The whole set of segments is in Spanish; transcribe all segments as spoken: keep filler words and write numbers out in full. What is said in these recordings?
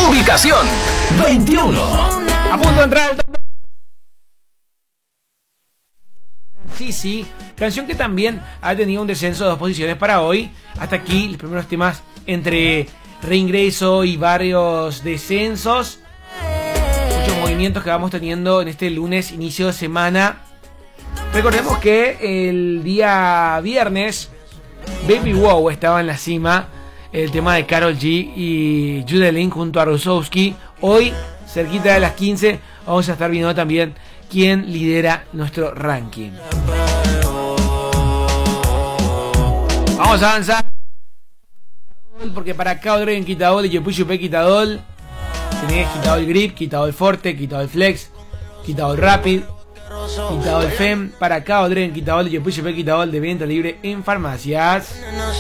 Ubicación veintiuno. A punto de entrar al top. Sí, sí, canción que también ha tenido un descenso de dos posiciones para hoy. Hasta aquí los primeros temas entre reingreso y varios descensos. Muchos movimientos que vamos teniendo en este lunes, inicio de semana. Recordemos que el día viernes Baby Wow estaba en la cima. El tema de Karol G y Judelin junto a Rusowski. Hoy, cerquita de las quince, vamos a estar viendo también quién lidera nuestro ranking. Vamos a avanzar. Porque para Cao Dre en Quitadol y Yepuy Yupe Quitadol tenés Quitadol Grip, Quitadol Forte, Quitadol Flex, Quitadol Rapid, Quitadol Fem. Para Cao Dre en Quitadol y Yepuy Yupe Quitadol de venta libre en farmacias.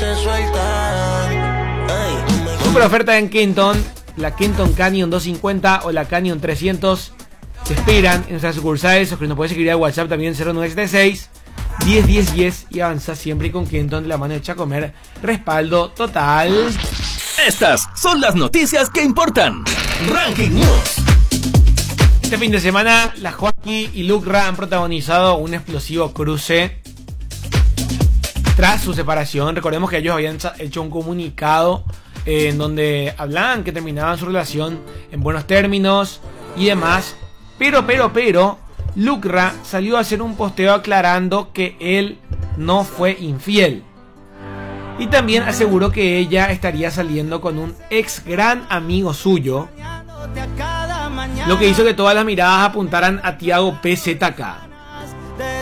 Super oferta en Kenton. La Kenton Canyon doscientos cincuenta o la Canyon trescientos te esperan en nuestras sucursales. O que nos puedes escribir al WhatsApp también cero nueve siete seis, diez diez diez y avanza siempre con Kenton de la mano de Chacomer. Respaldo total. Estas son las noticias que importan. Ranking News. Este fin de semana, la Joaquín y Lucra han protagonizado un explosivo cruce tras su separación. Recordemos que ellos habían hecho un comunicado eh, en donde hablaban que terminaban su relación en buenos términos y demás. Pero, pero, pero, Lucra salió a hacer un posteo aclarando que él no fue infiel. Y también aseguró que ella estaría saliendo con un ex gran amigo suyo. Lo que hizo que todas las miradas apuntaran a Tiago P Z K.